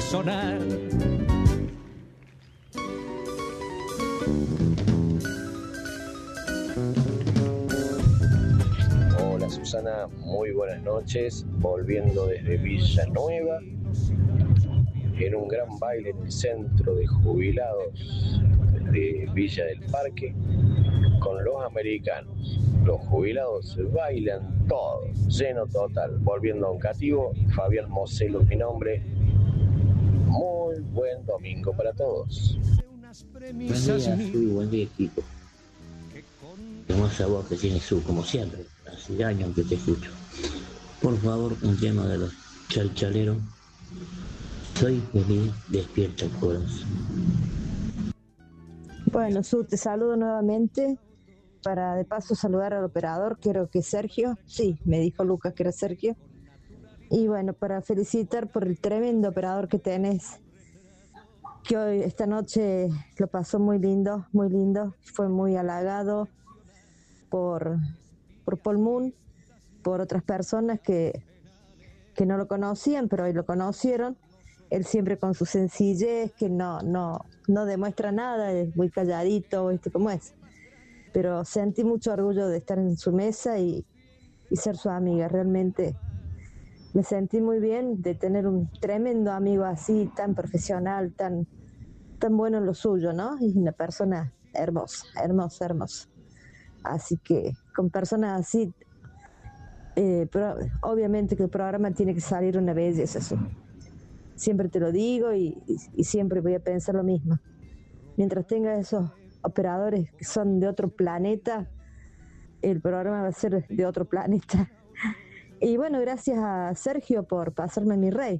sonar. Hola Susana, muy buenas noches, volviendo desde Villanueva, en un gran baile en el centro de jubilados de Villa del Parque, con los americanos. Los jubilados bailan todo, lleno total. Volviendo a un cativo, Fabián Moselo es mi nombre. Muy buen domingo para todos. Buen día, Sui, buen día, equipo. Hermosa voz que tiene Su, como siempre. Hace años que te escucho. Por favor, un tema de los Chalchaleros. Soy feliz, despierta el corazón. Bueno, Su, te saludo nuevamente. Para de paso saludar al operador, creo que Sergio. Sí, me dijo Lucas que era Sergio. Y bueno, para felicitar por el tremendo operador que tenés, que hoy, esta noche, lo pasó muy lindo, fue muy halagado por Paul Moon, por otras personas que no lo conocían, pero hoy lo conocieron. Él siempre con su sencillez, que no demuestra nada, es muy calladito, ¿viste cómo es? Pero sentí mucho orgullo de estar en su mesa y ser su amiga. Realmente me sentí muy bien de tener un tremendo amigo así, tan profesional, tan bueno en lo suyo, ¿no? Y una persona hermosa. Así que con personas así, pero obviamente que el programa tiene que salir una belleza. Eso. Siempre te lo digo y siempre voy a pensar lo mismo. Mientras tenga esos operadores que son de otro planeta, el programa va a ser de otro planeta. Y bueno, gracias a Sergio por pasarme mi rey.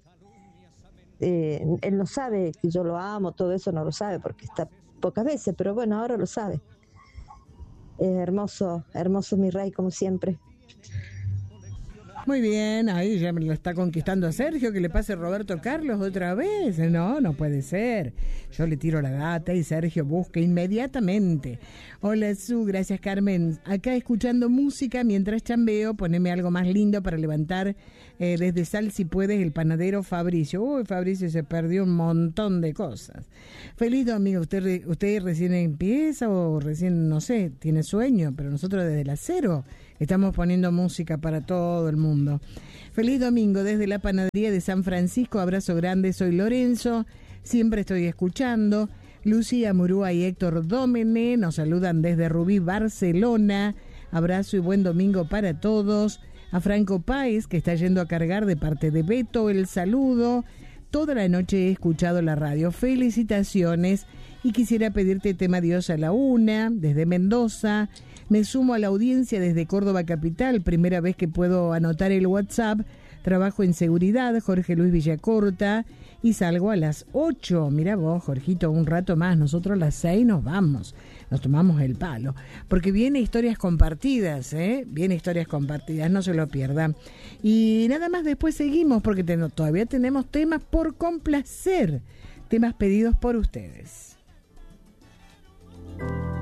Él no sabe que yo lo amo, todo eso no lo sabe porque está pocas veces, pero bueno, ahora lo sabe. Hermoso mi rey, como siempre. Muy bien, ahí ya me lo está conquistando a Sergio, que le pase Roberto Carlos otra vez. No puede ser. Yo le tiro la data y Sergio busca inmediatamente. Hola Su, gracias Carmen. Acá escuchando música mientras chambeo, poneme algo más lindo para levantar desde Sal si puedes el panadero Fabricio. Uy, Fabricio se perdió un montón de cosas. Feliz domingo. ¿Usted recién empieza o recién, no sé, tiene sueño? Pero nosotros desde las 0 estamos poniendo música para todo el mundo. Feliz domingo desde la panadería de San Francisco. Abrazo grande, soy Lorenzo. Siempre estoy escuchando. Lucía Murúa y Héctor Dómene nos saludan desde Rubí, Barcelona. Abrazo y buen domingo para todos. A Franco Páez, que está yendo a cargar de parte de Beto, el saludo. Toda la noche he escuchado la radio. Felicitaciones. Y quisiera pedirte tema Dios a la una, desde Mendoza. Me sumo a la audiencia desde Córdoba Capital, primera vez que puedo anotar el WhatsApp. Trabajo en seguridad, Jorge Luis Villacorta, y salgo a las 8. Mira vos, Jorgito, un rato más. Nosotros a las 6 nos vamos, nos tomamos el palo. Porque viene historias compartidas, Viene historias compartidas, no se lo pierdan. Y nada más después seguimos, porque todavía tenemos temas por complacer, temas pedidos por ustedes.